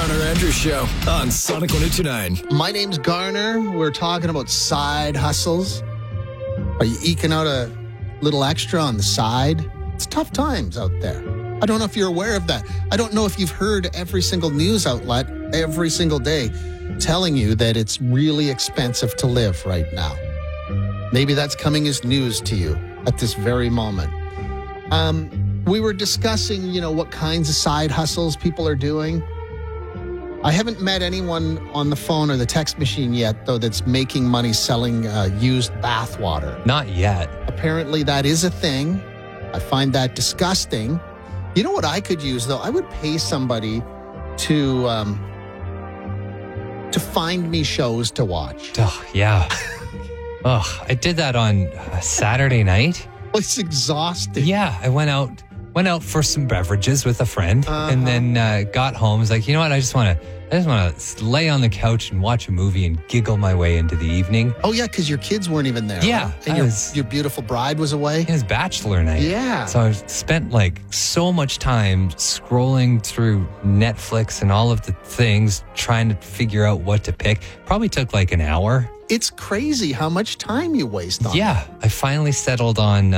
Garner Andrews Show on Sonic 102.9. My name's Garner. We're talking about side hustles. Are you eking out a little extra on the side? It's tough times out there. I don't know if you're aware of that. I don't know if you've heard every single news outlet every single day telling you that it's really expensive to live right now. Maybe that's coming as news to you at this very moment. We were discussing, what kinds of side hustles people are doing. I haven't met anyone on the phone or the text machine yet, though, that's making money selling used bath water. Not yet. Apparently that is a thing. I find that disgusting. You know what I could use, though? I would pay somebody to find me shows to watch. Oh, yeah. I did that on Saturday night. It's exhausting. Yeah, I went out for some beverages with a friend, and then got home. I was like, you know what? I just want to lay on the couch and watch a movie and giggle my way into the evening. Oh yeah, because your kids weren't even there. Yeah, right? And your beautiful bride was away. It was bachelor night. Yeah. So I spent so much time scrolling through Netflix and all of the things, trying to figure out what to pick. Probably took an hour. It's crazy how much time you waste on it. Yeah, I finally settled on